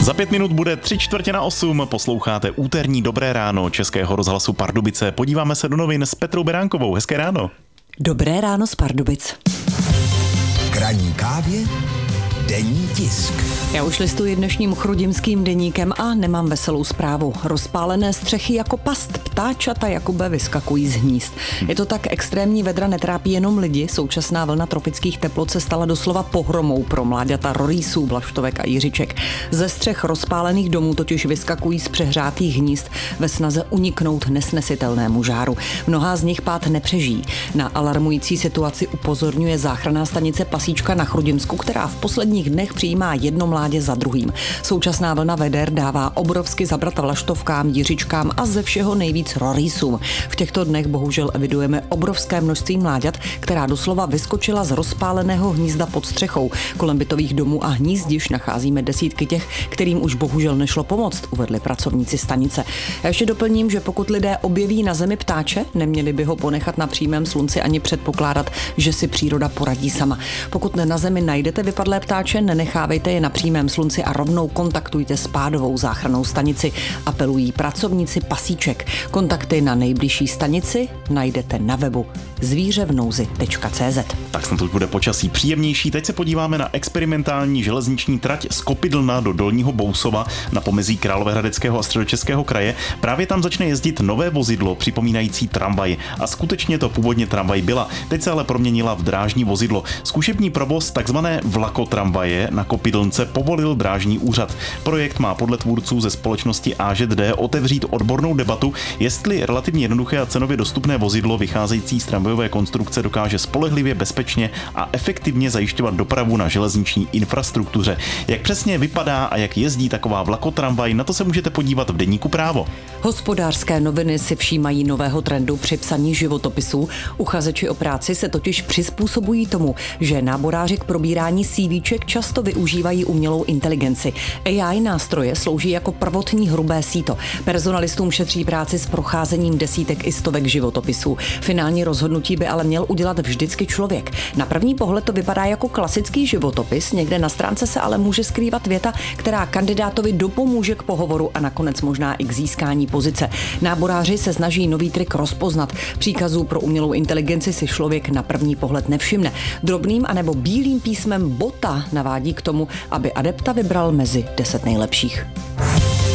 Za 5 minut bude 7:45. Posloucháte úterní Dobré ráno Českého rozhlasu Pardubice. Podíváme se do novin s Petrou Beránkovou. Hezké ráno. Dobré ráno z Pardubic. K ranní kávě denní tisk. Já už listuji dnešním chrudimským deníkem a nemám veselou zprávu. Rozpálené střechy jako past, ptáčata Jakube vyskakují z hnízd. Je to tak, extrémní vedra netrápí jenom lidi, současná vlna tropických teplot se stala doslova pohromou pro mláďata rorýsů, vlaštovek a jiřiček. Ze střech rozpálených domů totiž vyskakují z přehřátých hnízd ve snaze uniknout nesnesitelnému žáru. Mnohá z nich pád nepřežijí. Na alarmující situaci upozorňuje záchranná stanice Pasíčka na Chrudimsku, která v posledních dnech přijímá jedno mládě za druhým. Současná vlna veder dává obrovsky zabrat vlaštovkám, jiřičkám a ze všeho nejvíc rorýsům. V těchto dnech bohužel evidujeme obrovské množství mláďat, která doslova vyskočila z rozpáleného hnízda pod střechou. Kolem bytových domů a hnízdiš nacházíme desítky těch, kterým už bohužel nešlo pomoct, uvedli pracovníci stanice. Já ještě doplním, že pokud lidé objeví na zemi ptáče, neměli by ho ponechat na přímém slunci ani předpokládat, že si příroda poradí sama. Pokud na zemi najdete vypadlé ptáče, nenechávejte je na přímém slunci a rovnou kontaktujte spádovou záchrannou stanici, apelují pracovníci Pasíček. Kontakty na nejbližší stanici najdete na webu zvířevnouzi.cz. Tak snad už bude počasí příjemnější. Teď se podíváme na experimentální železniční trať z Kopidlna do Dolního Bousova na pomezí Královéhradeckého a Středočeského kraje. Právě tam začne jezdit nové vozidlo připomínající tramvaj. A skutečně to původně tramvaj byla. Teď se ale proměnila v drážní vozidlo. Zkušební provoz takzvané vlakotramvaje na Kopidlnce povolil drážní úřad. Projekt má podle tvůrců ze společnosti AŽD otevřít odbornou debatu, jestli relativně jednoduché a cenově dostupné vozidlo vycházející z tramvajové konstrukce dokáže spolehlivě, bezpečně a efektivně zajišťovat dopravu na železniční infrastruktuře. Jak přesně vypadá a jak jezdí taková vlakotramvaj, na to se můžete podívat v deníku Právo. Hospodářské noviny si všímají nového trendu při psaní životopisů. Uchazeči o práci se totiž přizpůsobují tomu, že náboráři k probírání CVček často využívají umělou inteligenci. AI nástroje slouží jako prvotní hrubé síto. Personalistům šetří práci s procházením desítek i stovek životopisů. Finální rozhodnutí by ale měl udělat vždycky člověk. Na první pohled to vypadá jako klasický životopis, někde na stránce se ale může skrývat věta, která kandidátovi dopomůže k pohovoru a nakonec možná i k získání pozice. Náboráři se snaží nový trik rozpoznat. Příkazů pro umělou inteligenci si člověk na první pohled nevšimne. Drobným anebo bílým písmem bota navádí k tomu, aby adepta vybral mezi 10 nejlepších.